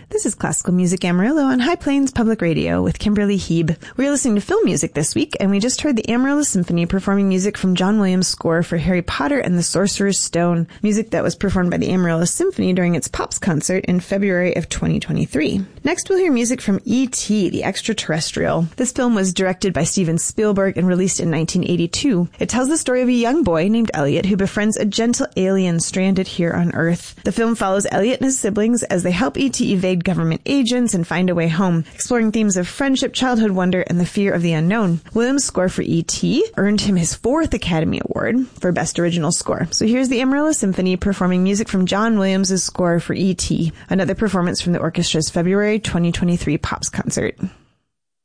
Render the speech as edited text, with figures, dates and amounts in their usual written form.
This is Classical Music Amarillo on High Plains Public Radio with Kimberly Heeb. We're listening to film music this week, and we just heard the Amarillo Symphony performing music from John Williams' score for Harry Potter and the Sorcerer's Stone, music that was performed by the Amarillo Symphony during its Pops concert in February of 2023. Next, we'll hear music from E.T., the Extraterrestrial. This film was directed by Steven Spielberg and released in 1982. It tells the story of a young boy named Elliot who befriends a gentle alien stranded here on Earth. The film follows Elliot and his siblings as they help E.T. evade government agents and find a way home, exploring themes of friendship, childhood wonder, and the fear of the unknown. Williams' score for E.T. earned him his 4th Academy Award for Best Original Score. So here's the Amarillo Symphony performing music from John Williams' score for E.T., another performance from the orchestra's February 2023 Pops concert.